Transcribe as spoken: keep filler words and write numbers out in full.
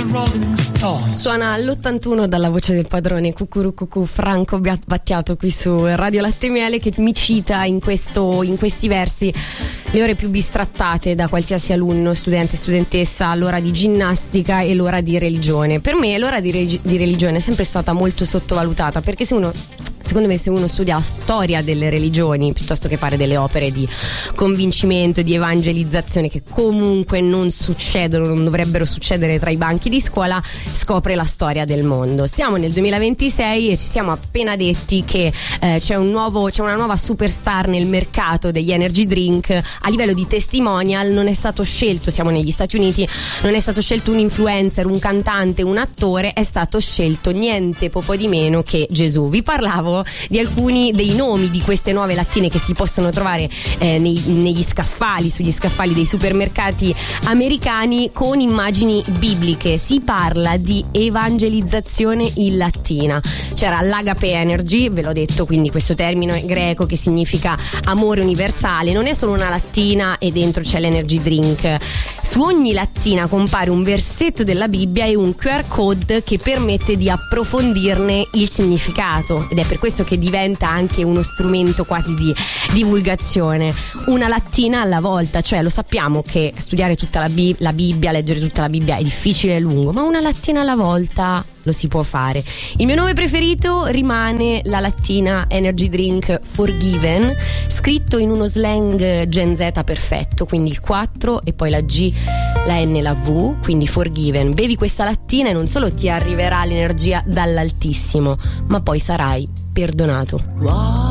Suona all'ottantuno dalla voce del padrone Cucurucucù Franco Battiato qui su Radio Latte e Miele, che mi cita in, questo, in questi versi le ore più bistrattate da qualsiasi alunno, studente, studentessa, l'ora di ginnastica e l'ora di religione. Per me l'ora di, reg- di religione è sempre stata molto sottovalutata, perché se uno secondo me se uno studia la storia delle religioni piuttosto che fare delle opere di convincimento, di evangelizzazione, che comunque non succedono, non dovrebbero succedere tra i banchi di scuola, scopre la storia del mondo. Siamo nel duemilaventisei e ci siamo appena detti che eh, c'è un nuovo c'è una nuova superstar nel mercato degli energy drink. A livello di testimonial non è stato scelto, siamo negli Stati Uniti, non è stato scelto un influencer, un cantante, un attore, è stato scelto niente poco di meno che Gesù. Vi parlavo di alcuni dei nomi di queste nuove lattine che si possono trovare eh, nei, negli scaffali, sugli scaffali dei supermercati americani, con immagini bibliche. Si parla di evangelizzazione in lattina. C'era l'Agape Energy, ve l'ho detto, quindi questo termine greco che significa amore universale. Non è solo una lattina e dentro c'è l'energy drink. Su ogni lattina compare un versetto della Bibbia e un Q R code che permette di approfondirne il significato, ed è per questo che diventa anche uno strumento quasi di divulgazione. Una lattina alla volta, cioè lo sappiamo che studiare tutta la, Bi- la Bibbia, leggere tutta la Bibbia è difficile e lungo, ma una lattina alla volta lo si può fare. Il mio nome preferito rimane la lattina Energy Drink Forgiven, scritto in uno slang Gen Z perfetto, quindi il quattro e poi la G, la N e la V, quindi Forgiven. Bevi questa lattina e non solo ti arriverà l'energia dall'altissimo, ma poi sarai perdonato.